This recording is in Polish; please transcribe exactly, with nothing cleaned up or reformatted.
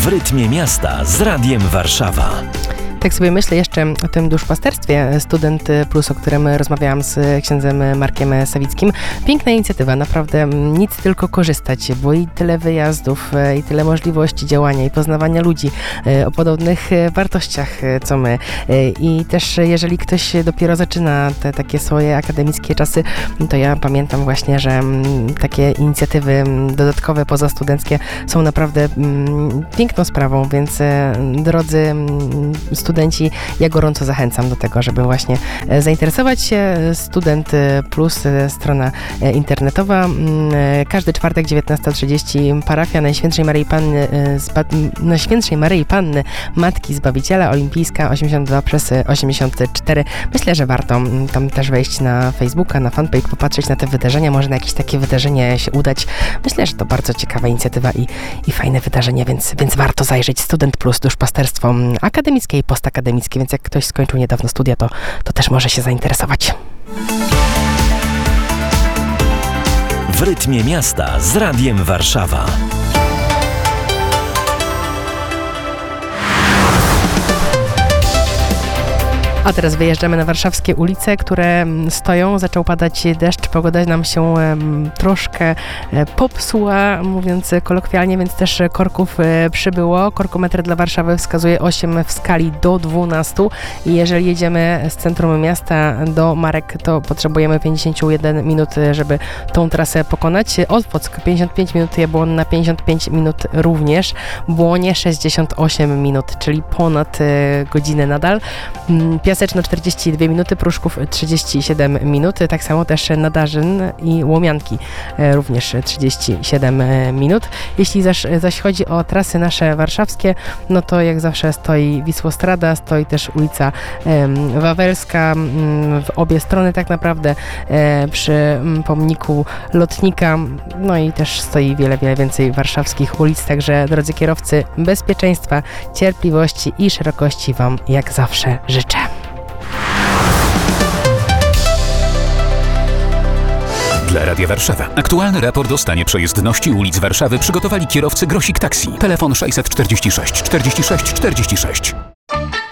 W rytmie miasta z Radiem Warszawa. Tak sobie myślę jeszcze o tym duszpasterstwie Student Plus, o którym rozmawiałam z księdzem Markiem Sawickim. Piękna inicjatywa, naprawdę nic tylko korzystać, bo i tyle wyjazdów, i tyle możliwości działania i poznawania ludzi o podobnych wartościach, co my. I też jeżeli ktoś dopiero zaczyna te takie swoje akademickie czasy, to ja pamiętam właśnie, że takie inicjatywy dodatkowe, pozastudenckie są naprawdę piękną sprawą, więc drodzy studenci, Studenci, ja gorąco zachęcam do tego, żeby właśnie zainteresować się. Student Plus, strona internetowa. Każdy czwartek, dziewiętnasta trzydzieści, parafia Najświętszej Maryi Panny, Najświętszej Maryi Panny, Matki Zbawiciela, Olimpijska, osiemdziesiąt dwa przez osiemdziesiąt cztery. Myślę, że warto tam też wejść na Facebooka, na fanpage, popatrzeć na te wydarzenia, może na jakieś takie wydarzenie się udać. Myślę, że to bardzo ciekawa inicjatywa i, i fajne wydarzenie, więc, więc warto zajrzeć. Student Plus, duszpasterstwo akademickie i postakademickie, więc jak ktoś skończył niedawno studia, to, to też może się zainteresować. W rytmie miasta z Radiem Warszawa. A teraz wyjeżdżamy na warszawskie ulice, które stoją. Zaczął padać deszcz, pogoda nam się um, troszkę popsuła, mówiąc kolokwialnie, więc też korków e, przybyło. Korkometr dla Warszawy wskazuje osiem w skali do dwunastu i jeżeli jedziemy z centrum miasta do Marek, to potrzebujemy pięćdziesiąt jeden minut, żeby tą trasę pokonać. Otwock pięćdziesiąt pięć minut, Jabłon na pięćdziesiąt pięć minut również. Błonie sześćdziesiąt osiem minut, czyli ponad e, godzinę nadal. Piaseczno czterdzieści dwie minuty, Pruszków trzydzieści siedem minut, tak samo też Nadarzyn i Łomianki również trzydzieści siedem minut. Jeśli zaś, zaś chodzi o trasy nasze warszawskie, no to jak zawsze stoi Wisłostrada, stoi też ulica um, Wawelska, um, w obie strony tak naprawdę, um, przy um, pomniku Lotnika, no i też stoi wiele, wiele więcej warszawskich ulic, także drodzy kierowcy, bezpieczeństwa, cierpliwości i szerokości Wam jak zawsze życzę. Dla Radia Warszawa. Aktualny raport o stanie przejezdności ulic Warszawy przygotowali kierowcy Grosik Taxi. Telefon sześćset czterdzieści sześć czterdzieści sześć czterdzieści sześć.